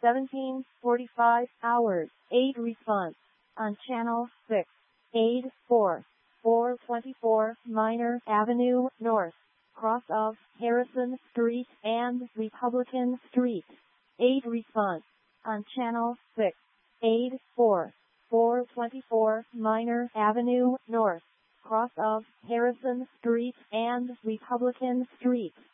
17:45 hours. Aid response on Channel 6. Aid 424 Minor Avenue North, cross of Harrison Street and Republican Street. Aid response on Channel 6. Aid 424 Minor Avenue North, cross of Harrison Street and Republican Street.